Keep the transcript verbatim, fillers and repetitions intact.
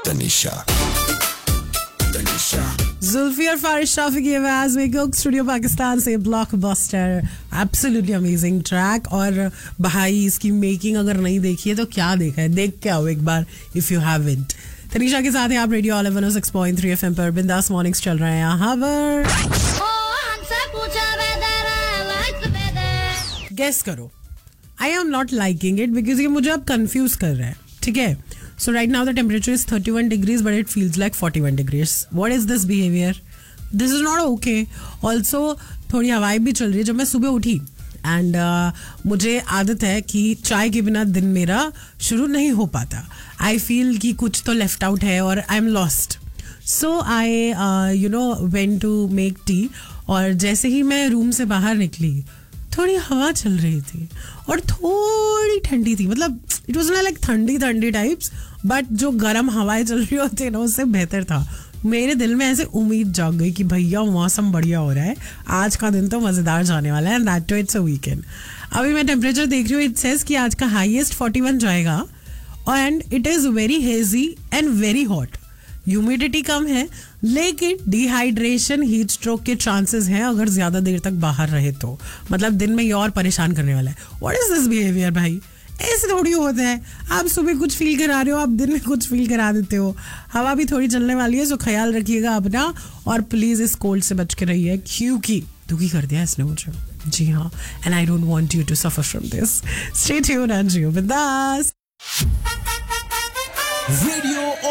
Tanisha. Tanisha. Zulfi और फारिश शाफी की आवाज में कोक स्टूडियो पाकिस्तान से ब्लॉकबस्टर एब्सोल्युटली अमेजिंग ट्रैक. और भाई इसकी मेकिंग अगर नहीं देखी है तो क्या देखा है, देख के आओ एक बार इफ यू हैवंट. तनीषा के साथ हैं आप रेडियो ऑल वन ओ सिक्स पॉइंट थ्री एफएम पर. बिंदास मॉर्निंग्स चल रहे हैं यहाँ पर. गेस करो. I am not liking it because ये मुझे अब कंफ्यूज कर रहा है. ठीक है. So right now the temperature is thirty-one degrees but it feels like forty-one degrees. What is this behavior? This is not okay. Also थोड़ी हवाएं भी चल रही है. जब मैं सुबह उठी एंड uh, मुझे आदत है कि चाय के बिना दिन मेरा शुरू नहीं हो पाता. आई फील कि कुछ तो लेफ्ट आउट है और I am lost. So I you know went to make tea. और जैसे ही मैं रूम से बाहर निकली थोड़ी हवा चल रही थी और थोड़ी ठंडी थी. मतलब इट वॉज लाइक ठंडी ठंडी टाइप्स बट जो गर्म हवाएं चल रही होती है ना उससे बेहतर था. मेरे दिल में ऐसे उम्मीद जाग गई कि भैया मौसम बढ़िया हो रहा है, आज का दिन तो मज़ेदार जाने वाला है. And that to it's a weekend. अभी मैं टेम्परेचर देख रही हूँ. इट सेज कि आज का हाईएस्ट इकतालीस जाएगा and it is very hazy and very hot. Humidity कम है लेकिन डिहाइड्रेशन हीट स्ट्रोक के चांसेस हैं अगर ज्यादा देर तक बाहर रहे तो. मतलब दिन में ये और परेशान करने वाला है. व्हाट इज दिस बिहेवियर भाई? ऐसे थोड़ी होता है. आप सुबह कुछ फील करा रहे हो, आप दिन में कुछ फील करा देते हो. हवा भी थोड़ी चलने वाली है, सो ख्याल रखिएगा अपना और प्लीज इस कोल्ड से बच के रहिए क्योंकि दुखी कर दिया इसने मुझे. जी हाँ. And I don't want you to suffer from this. Stay tuned and जियो बिंदास. Radio